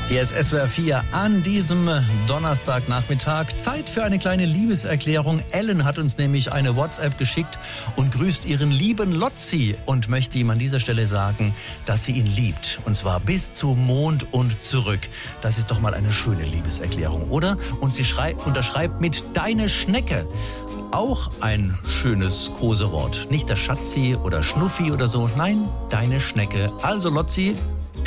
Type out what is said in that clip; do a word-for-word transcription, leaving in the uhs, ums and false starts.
Hier ist S W R vier an diesem Donnerstagnachmittag. Zeit für eine kleine Liebeserklärung. Ellen hat uns nämlich eine WhatsApp geschickt und grüßt ihren lieben Lotzi und möchte ihm an dieser Stelle sagen, dass sie ihn liebt. Und zwar bis zu Mond und zurück. Das ist doch mal eine schöne Liebeserklärung, oder? Und sie schreibt, unterschreibt mit Deine Schnecke. Auch ein schönes Kosewort. Nicht der Schatzi oder Schnuffi oder so. Nein, Deine Schnecke. Also Lotzi,